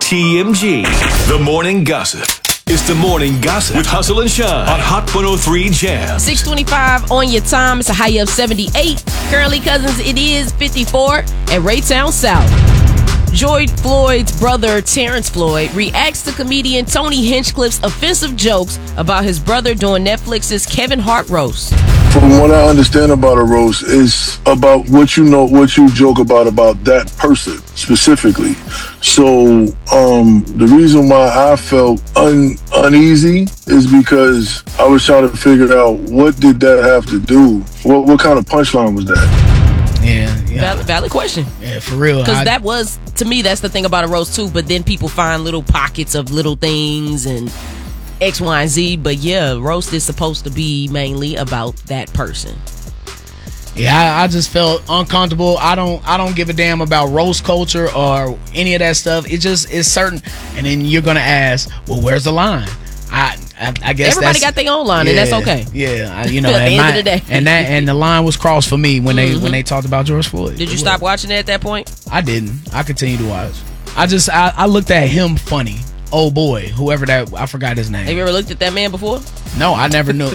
TMG, the morning gossip. It's the morning gossip with Hustle and Shine on Hot 103 Jam. 625 on your time. It's a high of 78. Currently, cousins, it is 54 at Raytown South. George Floyd's brother, Terrence Floyd, reacts to comedian Tony Hinchcliffe's offensive jokes about his brother during Netflix's Kevin Hart roast. From what I understand about a roast, is about what you know, what you joke about that person specifically. So the reason why I felt uneasy is because I was trying to figure out what did that have to do? What kind of punchline was that? Yeah. Valid question. Yeah, for real. Because that was, to me, that's the thing about a roast too. But then people find little pockets of little things and X, Y, and Z. But yeah, roast is supposed to be mainly about that person. Yeah, I just felt uncomfortable. I don't give a damn about roast culture or any of that stuff. It just is certain. And then you're gonna ask, well, where's the line? I guess everybody got their own line, and that's okay. Yeah, at the end of the day, and the line was crossed for me when they talked about George Floyd. Did you stop watching it at that point? I didn't. I continued to watch. I looked at him funny. Oh boy, whoever that, I forgot his name. Have you ever looked at that man before? No, I never knew.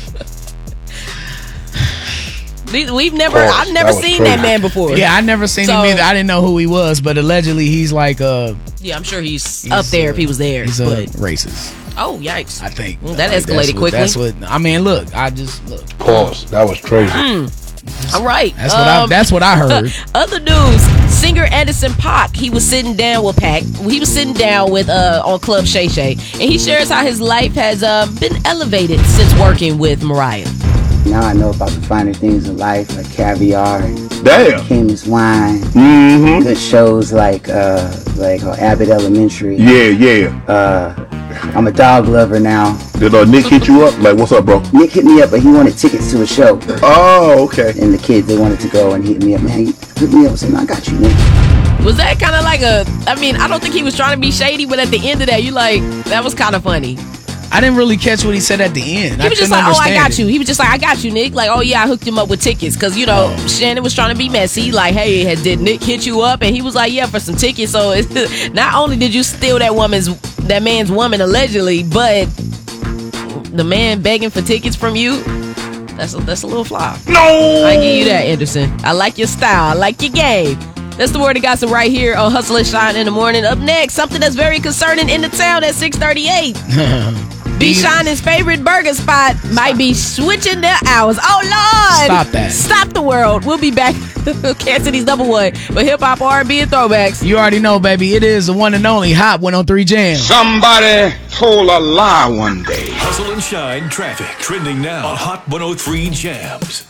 I've never seen that man before. Yeah, I never seen him either. I didn't know who he was, but allegedly he's like yeah, I'm sure he's up there if he was there. He's racist. Oh, yikes. I think. That escalated quickly. That's what, I mean, look. Pause. That was crazy. All right. That's what I heard. Other news, singer Anderson .Paak, he was sitting down with on Club Shay Shay, and he shares how his life has been elevated since working with Mariah. Now I know about the finer things in life, like caviar and King's wine. Mm-hmm. Good shows like Abbott Elementary. Yeah. I'm a dog lover now. Did Nick hit you up? Like, what's up, bro? Nick hit me up, but he wanted tickets to a show. Oh, okay. And the kids, they wanted to go and hit me up. Man, hit me up and say, I got you, Nick. Was that kind of like I don't think he was trying to be shady, but at the end of that, that was kind of funny. I didn't really catch what he said at the end. He was just like, I got you. He was just like, I got you, Nick. Like, oh, yeah, I hooked him up with tickets. Because, Shannon was trying to be messy. Like, hey, did Nick hit you up? And he was like, yeah, for some tickets. So not only did you steal that man's woman allegedly, but the man begging for tickets from you, that's a little fly. No! I give you that, Anderson. I like your style. I like your game. That's the word of gossip right here on Hustle and Shine in the morning. Up next, something that's very concerning in the town at 6:38. B. Shining's favorite burger spot might be switching their hours. Oh, Lord! Stop that. Stop the world. We'll be back. Kansas City's number one for hip-hop, R&B, and throwbacks. You already know, baby. It is the one and only Hot 103 Jam. Somebody told a lie one day. Hustle and Shine traffic trending now on Hot 103 Jams.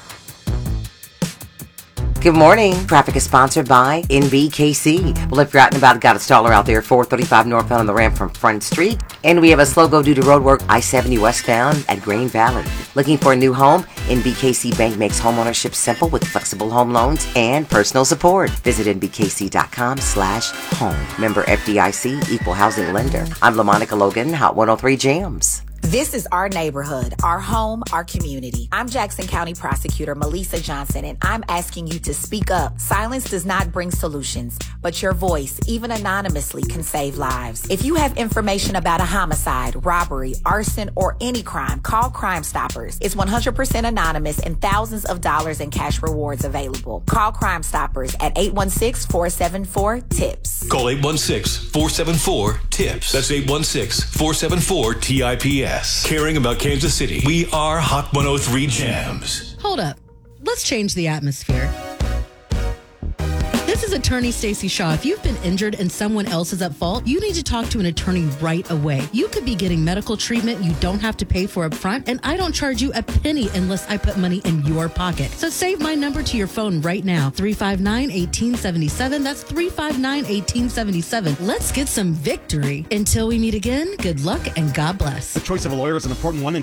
Good morning. Traffic is sponsored by NBKC. Well, if you're out and about, got a staller out there, 435 northbound on the ramp from Front Street. And we have a slow-go due to road work, I-70 westbound at Green Valley. Looking for a new home? NBKC Bank makes homeownership simple with flexible home loans and personal support. Visit nbkc.com/home. Member FDIC, Equal Housing Lender. I'm LaMonica Logan, Hot 103 Jams. This is our neighborhood, our home, our community. I'm Jackson County Prosecutor Melissa Johnson, and I'm asking you to speak up. Silence does not bring solutions, but your voice, even anonymously, can save lives. If you have information about a homicide, robbery, arson, or any crime, call Crime Stoppers. It's 100% anonymous and thousands of dollars in cash rewards available. Call Crime Stoppers at 816-474-TIPS. Call 816-474-TIPS. That's 816-474-TIPS. Caring about Kansas City. We are Hot 103 Jams. Hold up. Let's change the atmosphere. This is attorney Stacey Shaw. If you've been injured and someone else is at fault, you need to talk to an attorney right away. You could be getting medical treatment you don't have to pay for up front, and I don't charge you a penny unless I put money in your pocket. So save my number to your phone right now, 359-1877. That's 359-1877. Let's get some victory. Until we meet again, good luck and God bless. The choice of a lawyer is an important one.